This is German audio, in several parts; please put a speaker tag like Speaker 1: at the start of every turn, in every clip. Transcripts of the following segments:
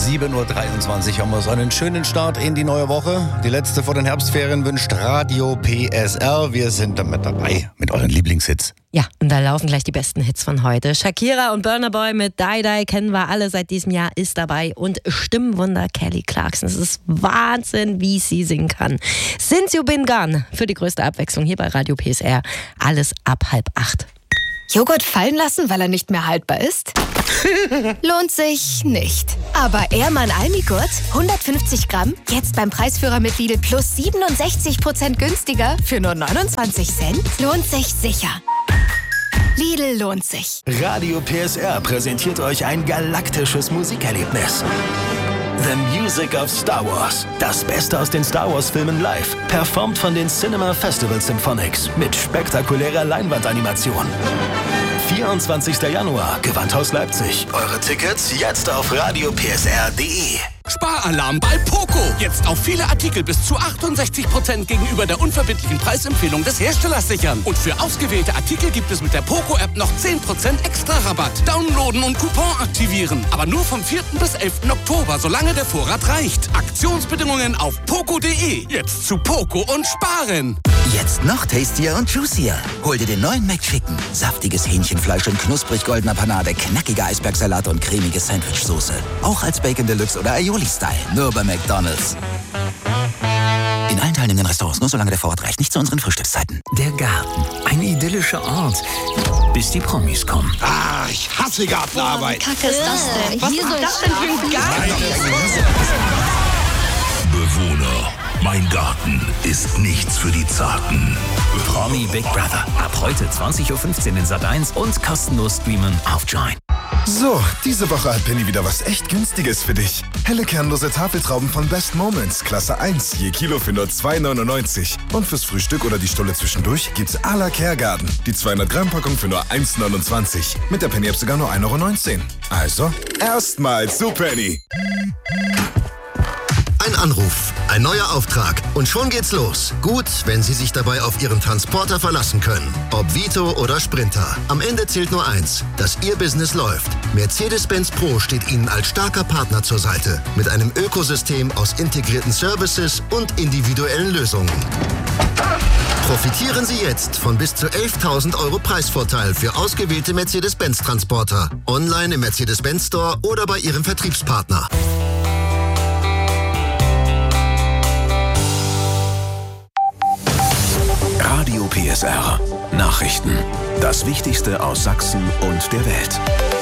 Speaker 1: 7.23 Uhr haben wir so einen schönen Start in die neue Woche. Die letzte vor den Herbstferien wünscht Radio PSR. Wir sind damit dabei mit euren Lieblingshits.
Speaker 2: Ja, und da laufen gleich die besten Hits von heute. Shakira und Burna Boy mit Die Die kennen wir alle seit diesem Jahr, ist dabei. Und Stimmenwunder Kelly Clarkson. Es ist Wahnsinn, wie sie singen kann. Since You Been Gone für die größte Abwechslung hier bei Radio PSR. Alles ab 7:30.
Speaker 3: Joghurt fallen lassen, weil er nicht mehr haltbar ist? Lohnt sich nicht. Aber Ehrmann Almigurt, 150 Gramm, jetzt beim Preisführer mit Lidl plus 67% günstiger für nur 29 Cent? Lohnt sich sicher. Lidl lohnt sich.
Speaker 4: Radio PSR präsentiert euch ein galaktisches Musikerlebnis. The Music of Star Wars. Das Beste aus den Star Wars Filmen live. Performt von den Cinema Festival Symphonics mit spektakulärer Leinwandanimation. 24. Januar, Gewandhaus Leipzig. Eure Tickets jetzt auf radiopsr.de.
Speaker 5: Sparalarm bei Poco. Jetzt auf viele Artikel bis zu 68% gegenüber der unverbindlichen Preisempfehlung des Herstellers sichern. Und für ausgewählte Artikel gibt es mit der Poco-App noch 10% extra Rabatt. Downloaden und Coupon aktivieren. Aber nur vom 4. bis 11. Oktober, solange der Vorrat reicht. Aktionsbedingungen auf poco.de. Jetzt zu Poco und sparen.
Speaker 6: Jetzt noch tastier und juicier. Hol dir den neuen McChicken. Saftiges Hähnchenfleisch in knusprig goldener Panade, knackiger Eisbergsalat und cremige Sandwichsoße. Auch als Bacon Deluxe oder Aioli-Style. Nur bei McDonald's. In allen teilnehmenden Restaurants, nur solange der Vorrat reicht. Nicht zu unseren Frühstückszeiten.
Speaker 7: Der Garten. Ein idyllischer Ort. Bis die Promis kommen.
Speaker 8: Ah, ich hasse Gartenarbeit.
Speaker 3: Kacke ist das denn?
Speaker 2: Was ist das denn für ein Garten?
Speaker 7: Bewohner. Mein Garten ist nichts für die Zarten. Promi Big Brother. Ab heute 20.15 Uhr in Sat.1 und kostenlos streamen auf Join.
Speaker 9: So, diese Woche hat Penny wieder was echt Günstiges für dich. Helle kernlose Tafeltrauben von Best Moments, Klasse 1, je Kilo für nur 2,99. Und fürs Frühstück oder die Stulle zwischendurch gibt's à la Kergarten. Die 200 Gramm Packung für nur 1,29. Mit der Penny-App sogar nur 1,19 €. Also, erstmal zu Penny.
Speaker 10: Ein Anruf, ein neuer Auftrag und schon geht's los. Gut, wenn Sie sich dabei auf Ihren Transporter verlassen können. Ob Vito oder Sprinter. Am Ende zählt nur eins, dass Ihr Business läuft. Mercedes-Benz Pro steht Ihnen als starker Partner zur Seite. Mit einem Ökosystem aus integrierten Services und individuellen Lösungen. Profitieren Sie jetzt von bis zu 11.000 € Preisvorteil für ausgewählte Mercedes-Benz-Transporter. Online im Mercedes-Benz Store oder bei Ihrem Vertriebspartner.
Speaker 7: Radio PSR. Nachrichten. Das Wichtigste aus Sachsen und der Welt.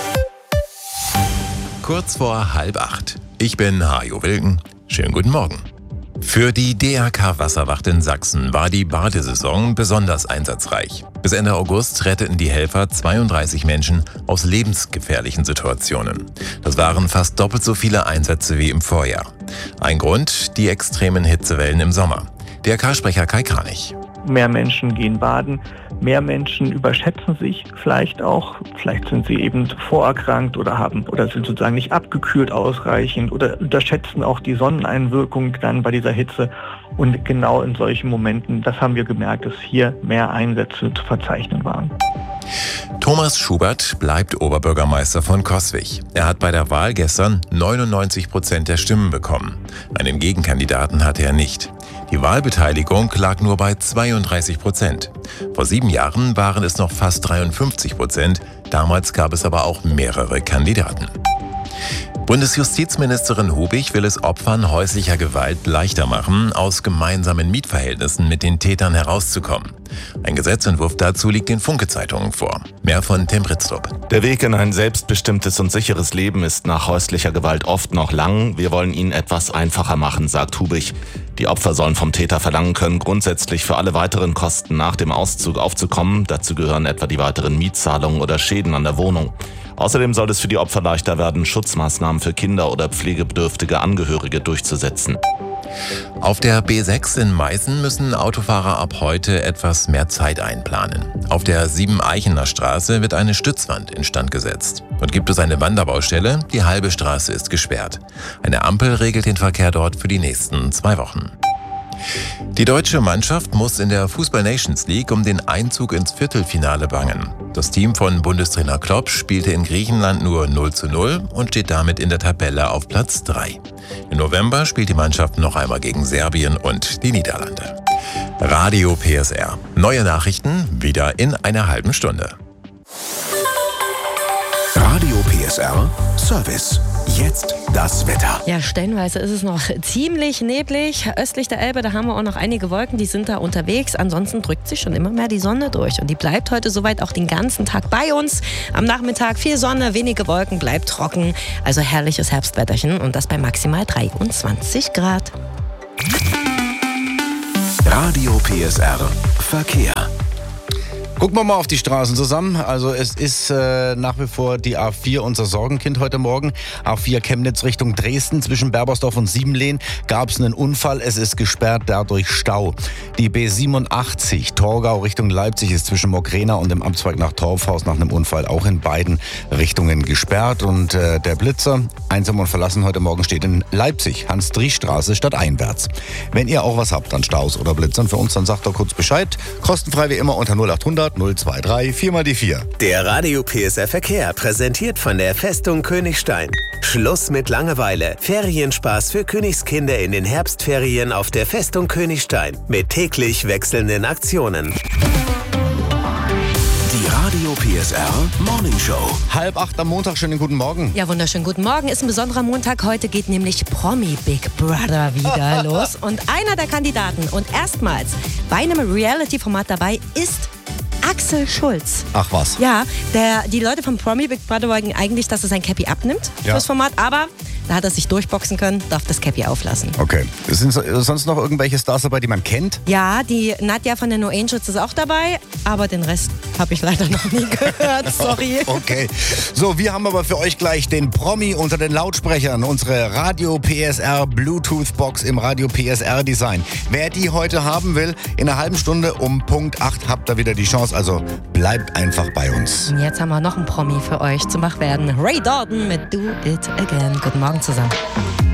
Speaker 11: Kurz vor 7:30. Ich bin Hajo Wilken. Schönen guten Morgen. Für die DRK Wasserwacht in Sachsen war die Badesaison besonders einsatzreich. Bis Ende August retteten die Helfer 32 Menschen aus lebensgefährlichen Situationen. Das waren fast doppelt so viele Einsätze wie im Vorjahr. Ein Grund: die extremen Hitzewellen im Sommer. DRK-Sprecher Kai Kranich.
Speaker 12: Mehr Menschen gehen baden, mehr Menschen überschätzen sich vielleicht auch. Vielleicht sind sie eben vorerkrankt oder sind sozusagen nicht abgekühlt ausreichend oder unterschätzen auch die Sonneneinwirkung dann bei dieser Hitze. Und genau in solchen Momenten, das haben wir gemerkt, dass hier mehr Einsätze zu verzeichnen waren.
Speaker 11: Thomas Schubert bleibt Oberbürgermeister von Coswig. Er hat bei der Wahl gestern 99% der Stimmen bekommen. Einen Gegenkandidaten hatte er nicht. Die Wahlbeteiligung lag nur bei 32%. Vor 7 Jahren waren es noch fast 53%. Damals gab es aber auch mehrere Kandidaten. Bundesjustizministerin Hubig will es Opfern häuslicher Gewalt leichter machen, aus gemeinsamen Mietverhältnissen mit den Tätern herauszukommen. Ein Gesetzentwurf dazu liegt den Funke-Zeitungen vor. Mehr von Tim Britztrup.
Speaker 13: Der Weg in ein selbstbestimmtes und sicheres Leben ist nach häuslicher Gewalt oft noch lang. Wir wollen ihn etwas einfacher machen, sagt Hubig. Die Opfer sollen vom Täter verlangen können, grundsätzlich für alle weiteren Kosten nach dem Auszug aufzukommen. Dazu gehören etwa die weiteren Mietzahlungen oder Schäden an der Wohnung. Außerdem soll es für die Opfer leichter werden, Schutzmaßnahmen für Kinder oder pflegebedürftige Angehörige durchzusetzen.
Speaker 11: Auf der B6 in Meißen müssen Autofahrer ab heute etwas mehr Zeit einplanen. Auf der Siebeneichener Straße wird eine Stützwand instand gesetzt. Und gibt es eine Wanderbaustelle, die halbe Straße ist gesperrt. Eine Ampel regelt den Verkehr dort für die nächsten 2 Wochen. Die deutsche Mannschaft muss in der Fußball Nations League um den Einzug ins Viertelfinale bangen. Das Team von Bundestrainer Klopp spielte in Griechenland nur 0:0 und steht damit in der Tabelle auf Platz 3. Im November spielt die Mannschaft noch einmal gegen Serbien und die Niederlande. Radio PSR. Neue Nachrichten wieder in einer halben Stunde.
Speaker 14: Radio PSR Service. Jetzt das Wetter.
Speaker 2: Ja, stellenweise ist es noch ziemlich neblig. Östlich der Elbe, da haben wir auch noch einige Wolken, die sind da unterwegs. Ansonsten drückt sich schon immer mehr die Sonne durch. Und die bleibt heute soweit auch den ganzen Tag bei uns. Am Nachmittag viel Sonne, wenige Wolken, bleibt trocken. Also herrliches Herbstwetterchen und das bei maximal 23 Grad.
Speaker 14: Radio PSR Verkehr.
Speaker 1: Gucken wir mal auf die Straßen zusammen. Also es ist nach wie vor die A4 unser Sorgenkind heute Morgen. A4 Chemnitz Richtung Dresden zwischen Berbersdorf und Siebenlehn gab es einen Unfall. Es ist gesperrt, dadurch Stau. Die B87 Torgau Richtung Leipzig ist zwischen Mogrena und dem Amtszweig nach Torfhaus nach einem Unfall auch in beiden Richtungen gesperrt. Und der Blitzer, einsam und verlassen heute Morgen, steht in Leipzig, Hans-Driesch-Straße stadteinwärts. Wenn ihr auch was habt an Staus oder Blitzern für uns, dann sagt doch kurz Bescheid. Kostenfrei wie immer unter 0800 023 4 x 4.
Speaker 15: Der Radio PSR Verkehr präsentiert von der Festung Königstein. Schluss mit Langeweile. Ferienspaß für Königskinder in den Herbstferien auf der Festung Königstein mit täglich wechselnden Aktionen.
Speaker 14: Die Radio PSR Morning Show.
Speaker 1: 7:30 am Montag, schönen guten Morgen.
Speaker 2: Ja, wunderschönen guten Morgen. Ist ein besonderer Montag. Heute geht nämlich Promi Big Brother wieder los. Und einer der Kandidaten und erstmals bei einem Reality-Format dabei ist Axel Schulz.
Speaker 1: Ach was.
Speaker 2: Ja, die Leute von Promi Big Brother wollten eigentlich, dass er sein Cappy abnimmt fürs Format, aber da hat er sich durchboxen können, darf das Cappy auflassen.
Speaker 1: Okay. Sind sonst noch irgendwelche Stars dabei, die man kennt?
Speaker 2: Ja, die Nadja von den No Angels ist auch dabei, aber den Rest habe ich leider noch nie gehört, sorry.
Speaker 1: Okay. So, wir haben aber für euch gleich den Promi unter den Lautsprechern, unsere Radio PSR Bluetooth-Box im Radio PSR Design. Wer die heute haben will, in einer halben Stunde um Punkt 8 habt ihr wieder die Chance, also bleibt einfach bei uns.
Speaker 2: Und jetzt haben wir noch einen Promi für euch zum Wachwerden. Ray Dalton mit Do It Again. Guten Morgen zusammen.